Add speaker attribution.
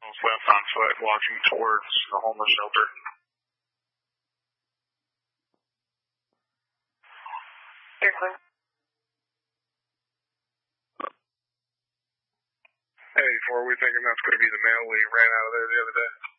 Speaker 1: Left on foot, walking towards the homeless shelter.
Speaker 2: You're clear.
Speaker 1: Hey, 4, we thinking that's going to be the male we ran out of there the other day.